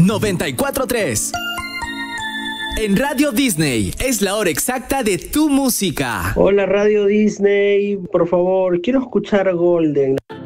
94.3. En Radio Disney es la hora exacta de tu música. Hola Radio Disney, por favor, quiero escuchar Golden.